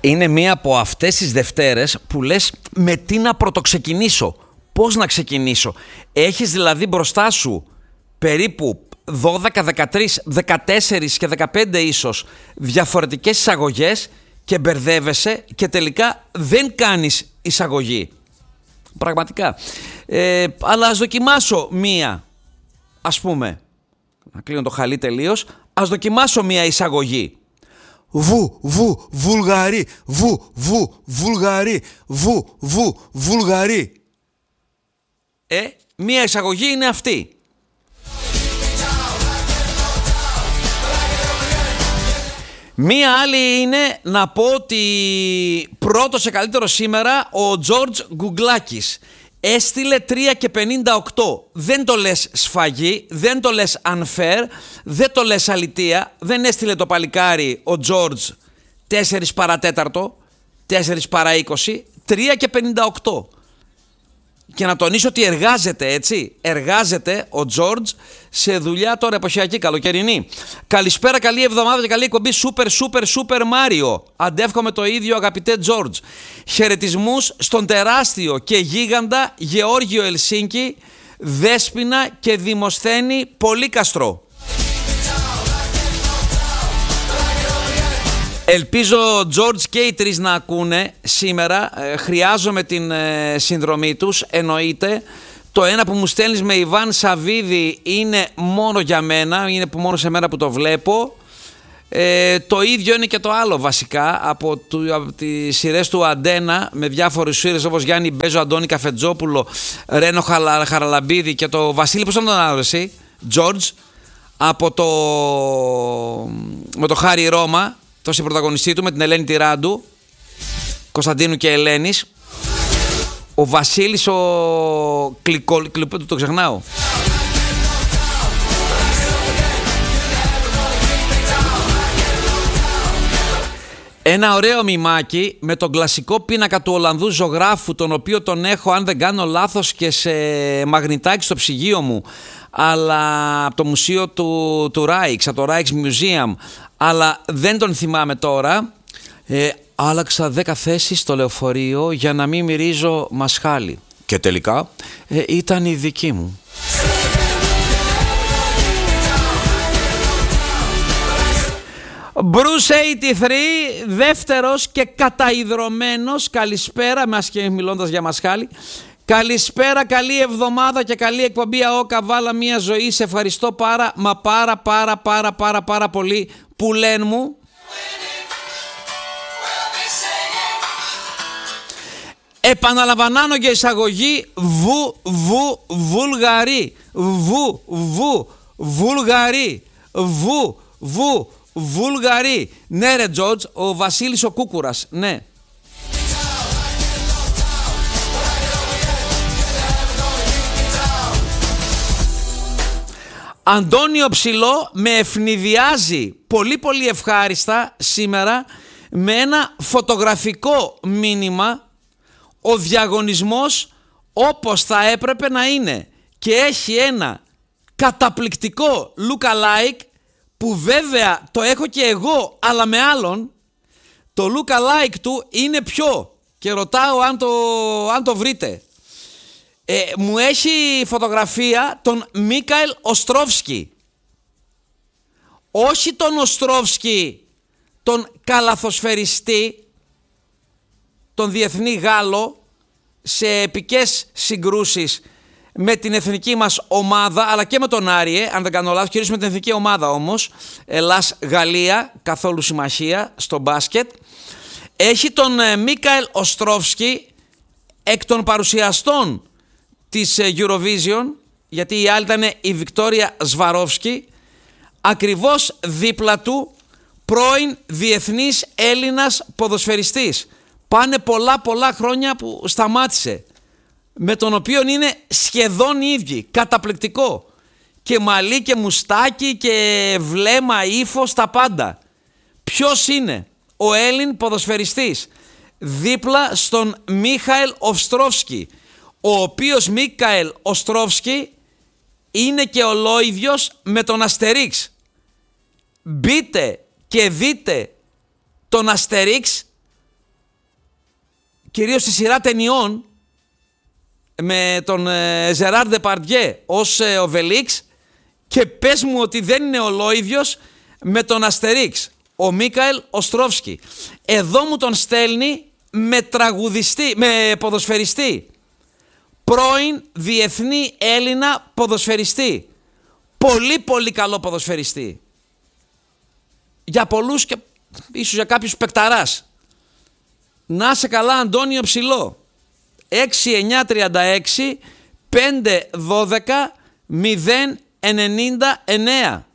Είναι μία από αυτές τις Δευτέρες που λες με τι να πρωτοξεκινήσω, πώς να ξεκινήσω. Έχεις δηλαδή μπροστά σου περίπου 12, 13, 14 και 15 ίσως διαφορετικές εισαγωγές και μπερδεύεσαι και τελικά δεν κάνεις εισαγωγή. Πραγματικά. Αλλά ας δοκιμάσω μία, ας πούμε, να κλείνω το χαλί τελείως, ας δοκιμάσω μία εισαγωγή. Βουλγαρί, Βουλγαρί, Βουλγαρί. Μία εισαγωγή είναι αυτή. Μία άλλη είναι να πω ότι πρώτος και καλύτερο σήμερα ο Τζόρτζ Γκουγκλάκης. Έστειλε 3 και 58. Δεν το λες σφαγή, δεν το λες unfair, δεν το λες αλητεία. Δεν έστειλε το παλικάρι ο Τζόρτζ 4 παρατέταρτο, 4 παρά 20, 3 και 58. Και να τονίσω ότι εργάζεται, έτσι. Εργάζεται ο Τζόρτζ σε δουλειά τώρα εποχιακή, καλοκαιρινή. Καλησπέρα, καλή εβδομάδα και καλή εκπομπή. Super Μάριο. Αντεύχομαι το ίδιο, αγαπητέ Τζόρτζ. Χαιρετισμούς στον τεράστιο και γίγαντα Γεώργιο Ελσίνκι, Δέσποινα και Δημοσθένη Πολύκαστρο. Ελπίζω George και οι τρεις να ακούνε σήμερα. Χρειάζομαι την συνδρομή τους, εννοείται. Το ένα που μου στέλνεις με Ιβάν Σαββίδη είναι μόνο για μένα, είναι μόνο σε μένα που το βλέπω. Το ίδιο είναι και το άλλο βασικά από τις σειρές του Αντένα με διάφορους σειρές όπως Γιάννη Μπέζο, Αντώνη Καφετζόπουλο, Ρένο Χαραλαμπίδη και το Βασίλη, πώς θα τον άρεσε εσύ, George, από με το Χάρη Ρώμα, το συμπρωταγωνιστή του με την Ελένη Τυράντου, Κωνσταντίνου και Ελένης. Ο Βασίλης το ξεχνάω. Ένα ωραίο μημάκι με τον κλασικό πίνακα του Ολλανδού ζωγράφου, τον οποίο τον έχω, αν δεν κάνω λάθος, και σε μαγνητάκι στο ψυγείο μου, αλλά από το μουσείο του Ράιξ, από το Rijks Museum, αλλά δεν τον θυμάμαι τώρα. Άλλαξα 10 θέσεις στο λεωφορείο για να μην μυρίζω μασχάλι. Και τελικά ήταν η δική μου. Bruce 83, δεύτερος και καταϊδρωμένος. Καλησπέρα, μιλώντας για μασχάλι. Καλησπέρα, καλή εβδομάδα και καλή εκπομπή. ΑΟΚΑ, βάλα μια ζωή. Σε ευχαριστώ πάρα πολύ, πουλέν μου. Επαναλαμβανάνω για εισαγωγή. Βουλγαρί. Βουλγαρί. Βουλγαρί. Ναι ρε Τζορτζ, ο Βασίλης ο Κούκουρας, ναι. Αντώνιο Ψηλό με ευνηδιάζει πολύ ευχάριστα σήμερα με ένα φωτογραφικό μήνυμα. Ο διαγωνισμός όπως θα έπρεπε να είναι και έχει ένα καταπληκτικό look-alike που βέβαια το έχω και εγώ αλλά με άλλον. Το look-alike του είναι ποιο και ρωτάω αν το βρείτε. Μου έχει φωτογραφία τον Μίκαελ Οστρόφσκι. Όχι τον Οστρόφσκι, τον καλαθοσφαιριστή, τον διεθνή Γάλλο, σε επικές συγκρούσεις με την εθνική μας ομάδα, αλλά και με τον Άριε, αν δεν κάνω λάθος, κυρίως με την εθνική ομάδα όμως, Ελλάς-Γαλλία, καθόλου συμμαχία στο μπάσκετ. Έχει τον Μίκαελ Οστρόφσκι εκ των παρουσιαστών της Eurovision, γιατί η άλλη ήταν η Βικτόρια Σβαρόφσκι, ακριβώς δίπλα του πρώην διεθνής Έλληνας ποδοσφαιριστής. Πάνε πολλά χρόνια που σταμάτησε, με τον οποίο είναι σχεδόν ίδιοι, καταπληκτικό. Και μαλλί και μουστάκι και βλέμμα, ύφος, τα πάντα. Ποιος είναι ο Έλλην ποδοσφαιριστής δίπλα στον Μίχαελ Οστρόφσκι, ο οποίος Μίκαελ Οστρόφσκι είναι και ολόιδιος με τον Αστερίξ. Μπείτε και δείτε τον Αστερίξ κυρίως στη σειρά ταινιών με τον Ζεράρ Ντεπαρντιέ ως ο Βελίξ, και πες μου ότι δεν είναι ολόιδιος με τον Αστερίξ, ο Μίκαελ Οστρόφσκι. Εδώ μου τον στέλνει με τραγουδιστή, με ποδοσφαιριστή, πρώην διεθνή Έλληνα ποδοσφαιριστή, πολύ πολύ καλό ποδοσφαιριστή, για πολλούς και ίσως για κάποιους παικταράς. Να σε καλά Αντώνιο Ψηλό. 6936 512 099.